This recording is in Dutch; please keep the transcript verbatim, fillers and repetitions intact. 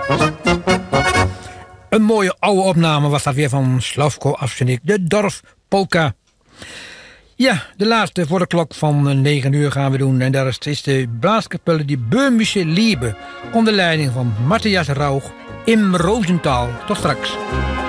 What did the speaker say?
Een mooie oude opname was dat weer van Slavko Avsenik, de Dorfpolka. Ja, de laatste voor de klok van negen uur gaan we doen. En daar is de blaaskapelle die Böhmische Liebe onder leiding van Matthias Rauch in Rosenthal. Tot straks.